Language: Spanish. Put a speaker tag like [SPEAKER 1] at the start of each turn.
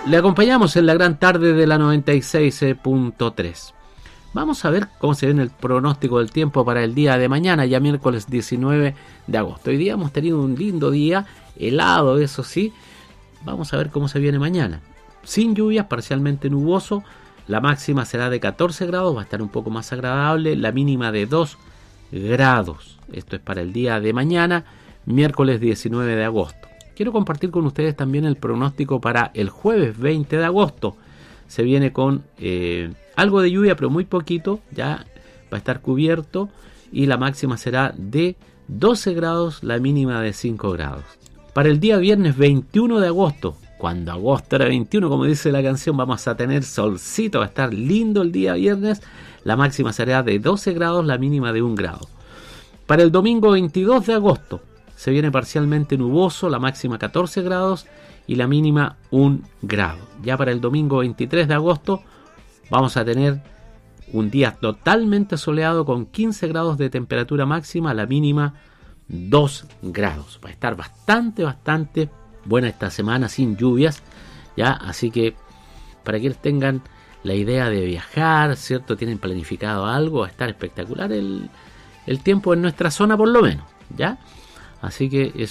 [SPEAKER 1] Le acompañamos en la gran tarde de la 96.3. Vamos a ver cómo se viene el pronóstico del tiempo para el día de mañana, ya miércoles 19 de agosto. Hoy día hemos tenido un lindo día, helado, eso sí. Vamos a ver cómo se viene mañana. Sin lluvias, parcialmente nuboso. La máxima será de 14 grados, va a estar un poco más agradable. La mínima de 2 grados. Esto es para el día de mañana, miércoles 19 de agosto. Quiero compartir con ustedes también el pronóstico para el jueves 20 de agosto. Se viene con algo de lluvia, pero muy poquito. Ya va a estar cubierto. Y la máxima será de 12 grados, la mínima de 5 grados. Para el día viernes 21 de agosto, cuando agosto era 21, como dice la canción, vamos a tener solcito, va a estar lindo el día viernes. La máxima será de 12 grados, la mínima de 1 grado. Para el domingo 22 de agosto, se viene parcialmente nuboso, la máxima 14 grados y la mínima 1 grado. Ya para el domingo 23 de agosto vamos a tener un día totalmente soleado con 15 grados de temperatura máxima, la mínima 2 grados. Va a estar bastante buena esta semana sin lluvias, ya, así que para que tengan la idea de viajar, ¿cierto? Tienen planificado algo, va a estar espectacular el tiempo en nuestra zona por lo menos, ¿ya? Así que